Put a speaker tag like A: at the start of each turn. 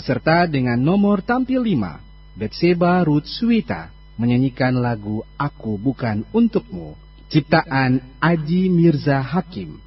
A: Peserta dengan nomor tampil 5, Betseba Ruth Suwita, menyanyikan lagu Aku Bukan Untukmu, ciptaan Aji Mirza Hakim.